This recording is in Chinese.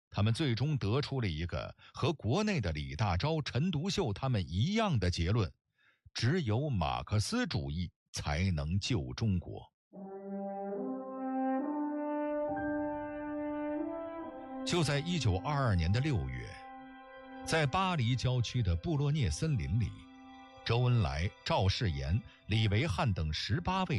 他们最终得出了一个和国内的李大钊、陈独秀他们一样的结论：只有马克思主义才能救中国。就在1922年的6月，在巴黎郊区的布洛涅森林里，周恩来、赵世炎、李维汉等18位